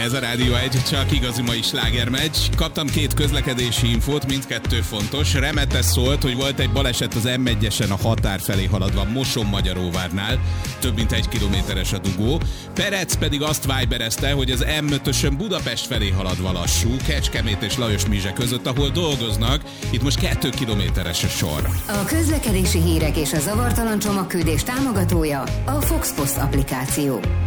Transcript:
Ez a Rádió 1, csak igazi mai slágermeccs. Kaptam 2 közlekedési infót, mindkettő fontos. Remete szólt, hogy volt egy baleset az M1-esen a határ felé haladva Moson-Magyaróvárnál. Több mint 1 kilométeres a dugó. Perec pedig azt viberezte, hogy az M5-ösön Budapest felé haladva lassú, Kecskemét és Lajos-Mizse között, ahol dolgoznak. Itt most 2 kilométeres a sor. A közlekedési hírek és a zavartalan csomagküldés támogatója a Fox Post applikáció.